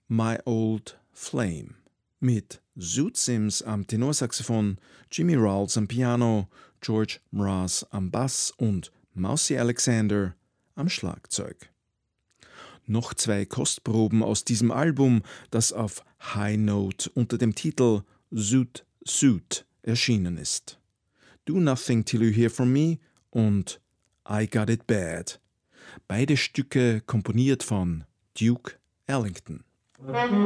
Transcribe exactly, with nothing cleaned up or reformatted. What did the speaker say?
My Old Flame mit Zoot Sims am Tenorsaxophon, Jimmy Rawls am Piano, George Mraz am Bass und Mousy Alexander am Schlagzeug. Noch zwei Kostproben aus diesem Album, das auf High Note unter dem Titel Zoot Suit erschienen ist. Do Nothing Till You Hear From Me und I Got It Bad. Beide Stücke komponiert von Duke Ellington.